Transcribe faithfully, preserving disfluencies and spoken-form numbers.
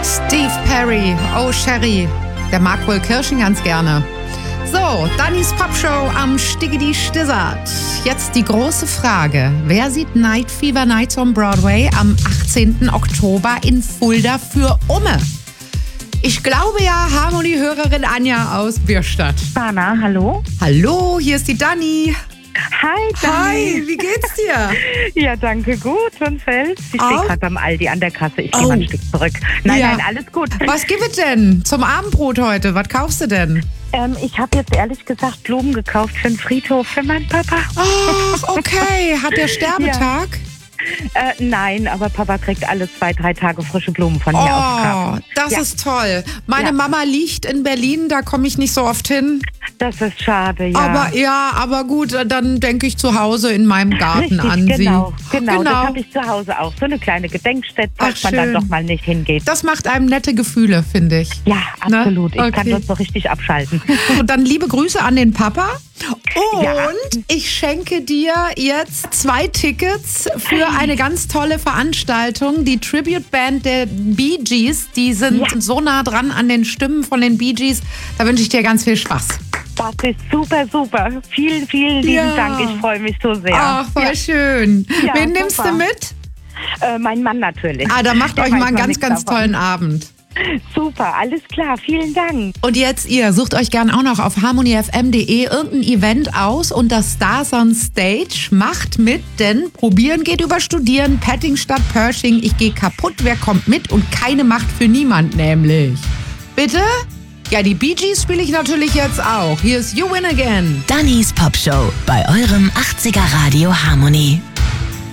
Steve Perry, oh Sherry, der mag wohl Kirschen ganz gerne. So, Dannys Popshow am Stiggedi Stissert. Jetzt die große Frage. Wer sieht Night Fever Nights on Broadway am achtzehnten Oktober in Fulda für Umme? Ich glaube ja, Harmonie-Hörerin Anja aus Bierstadt. Bana, hallo. Hallo, hier ist die Dani. Hi, Dani. Hi, wie geht's dir? Ja, danke, gut. Und selbst? Ich stehe Auch? gerade beim Aldi an der Kasse. Ich gehe Oh. mal ein Stück zurück. Nein, Ja. nein, alles gut. Was gibt es denn zum Abendbrot heute? Was kaufst du denn? Ähm, ich habe jetzt ehrlich gesagt Blumen gekauft für den Friedhof für meinen Papa. Ach, okay. Hat der Sterbetag? Äh, nein, aber Papa kriegt alle zwei, drei Tage frische Blumen von mir Oh, aufs das Ja. ist toll. Meine Ja. Mama liegt in Berlin, da komme ich nicht so oft hin. Das ist schade, ja. Aber ja, aber gut, dann denke ich zu Hause in meinem Garten Richtig, an genau, sie. genau, das genau. habe ich zu Hause auch. So eine kleine Gedenkstätte, Ach, falls man dann schön. doch mal nicht hingeht. Das macht einem nette Gefühle, finde ich. Ja, absolut. Ne? Ich kann Okay. das so richtig abschalten. Und dann liebe Grüße an den Papa. Und Ja. ich schenke dir jetzt zwei Tickets für eine ganz tolle Veranstaltung. Die Tribute-Band der Bee Gees, die sind Ja. so nah dran an den Stimmen von den Bee Gees. Da wünsche ich dir ganz viel Spaß. Das ist super, super. Vielen, vielen lieben Ja. Dank. Ich freue mich so sehr. Ach, voll ja. schön. Ja, Wen nimmst super. du mit? Äh, mein Mann natürlich. Ah, da macht Der euch weiß mal einen noch ganz, nichts ganz davon. tollen Abend. Super, alles klar. Vielen Dank. Und jetzt ihr, sucht euch gern auch noch auf harmony f m punkt de irgendein Event aus und das Stars on Stage macht mit, denn probieren geht über studieren, Petting statt Pershing, ich gehe kaputt, wer kommt mit und keine Macht für niemand nämlich. Bitte? Ja, die Bee Gees spiele ich natürlich jetzt auch. Hier ist You Win Again. Dannys Popshow bei eurem achtziger Radio Harmony.